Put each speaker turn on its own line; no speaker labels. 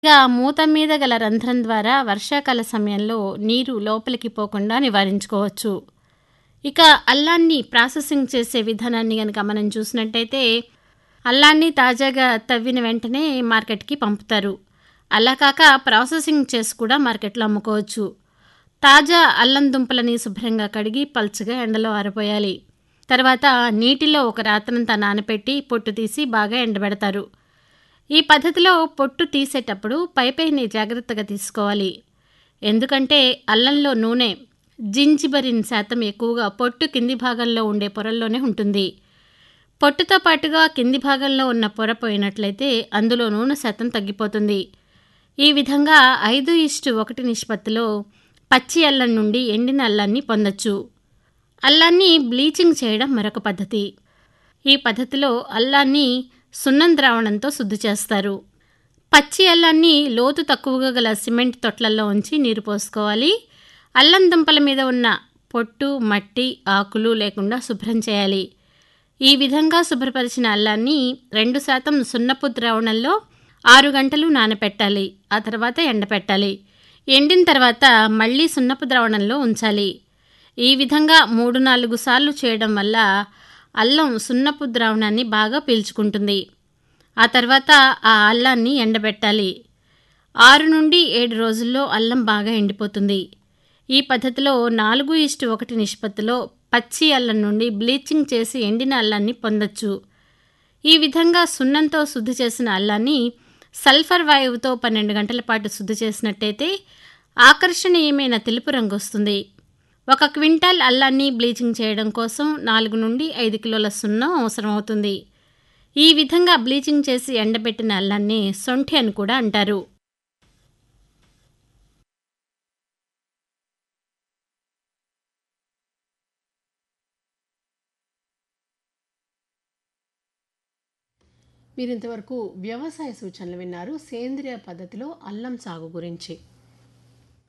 ఇక మూత మీద గల రంధ్రం ద్వారా వర్షాకాల సమయంలో నీరు లోపలికి పోకుండా నివారించుకోవచ్చు. ఇక అల్లాన్ని ప్రాసెసింగ్ చేసే విధానాన్ని గనక మనం చూసినట్టయితే, అల్లాన్ని తాజాగా తవ్విన వెంటనే మార్కెట్‌కి పంపుతారు. అలా కాక ప్రాసెసింగ్ చేసి కూడా మార్కెట్‌లో అమ్ముకోవచ్చు. తాజా అల్లం దుంపలని శుభ్రంగా కడిగి పల్చగా ఎండలో ఆరబోయాలి. తర్వాత నీటిలో ఒక రాత్రంతా నానపెట్టి పొట్టు తీసి బాగా ఎండబెడతారు. ఈ పద్ధతిలో పొట్టు తీసేటప్పుడు పైపైని జాగ్రత్తగా తీసుకోవాలి. ఎందుకంటే అల్లంలో నూనె జింజిబరిన్ శాతం ఎక్కువగా పొట్టు కింది భాగంలో ఉండే పొరల్లోనే ఉంటుంది. పొట్టుతో పాటుగా కింది భాగంలో ఉన్న పొర పోయినట్లయితే అందులో నూనె శాతం తగ్గిపోతుంది. ఈ విధంగా 5:1 నిష్పత్తిలో పచ్చి అల్లం నుండి ఎండిన అల్లాన్ని పొందొచ్చు. అల్లాన్ని బ్లీచింగ్ చేయడం మరొక పద్ధతి. ఈ పద్ధతిలో అల్లాన్ని సున్నం ద్రావణంతో శుద్ధి చేస్తారు. పచ్చి అల్లాన్ని లోతు తక్కువగా గల సిమెంట్ తొట్లల్లో ఉంచి నీరు పోసుకోవాలి. అల్లం దుంపల మీద ఉన్న పొట్టు, మట్టి, ఆకులు లేకుండా శుభ్రం చేయాలి. ఈ విధంగా శుభ్రపరిచిన అల్లాన్ని 2% సున్నపు ద్రావణంలో 6 గంటలు నానపెట్టాలి. ఆ తర్వాత ఎండపెట్టాలి. ఎండిన తర్వాత మళ్ళీ సున్నపు ద్రావణంలో ఉంచాలి. ఈ విధంగా 3-4 సార్లు చేయడం వల్ల అల్లం సున్నపు ద్రావణాన్ని బాగా పీల్చుకుంటుంది. ఆ తర్వాత ఆ అల్లాన్ని ఎండబెట్టాలి. 6-7 రోజుల్లో అల్లం బాగా ఎండిపోతుంది. ఈ పద్ధతిలో 4:1 నిష్పత్తిలో పచ్చి అల్లం నుండి బ్లీచింగ్ చేసి ఎండిన అల్లాన్ని పొందొచ్చు. ఈ విధంగా సున్నంతో శుద్ధి చేసిన అల్లాన్ని సల్ఫర్ వాయువుతో 12 గంటల పాటు శుద్ధి చేసినట్టయితే ఆకర్షణీయమైన తెలుపు రంగు వస్తుంది. 1 క్వింటాల్ అల్లాన్ని బ్లీచింగ్ చేయడం కోసం 4-5 కిలోల సున్నం అవసరమవుతుంది. ఈ విధంగా బ్లీచింగ్ చేసి ఎండబెట్టిన అల్లాన్ని సొంఠి అని కూడా అంటారు.
మీరింతవరకు వ్యవసాయ సూచనలు విన్నారు. సేంద్రియ పద్ధతిలో అల్లం సాగు గురించి.